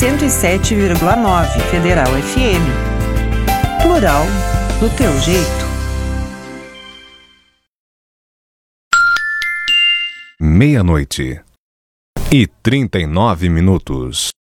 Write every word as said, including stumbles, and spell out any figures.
cento e sete vírgula nove Federal F M. Plural do teu jeito. Meia-noite e trinta e nove minutos.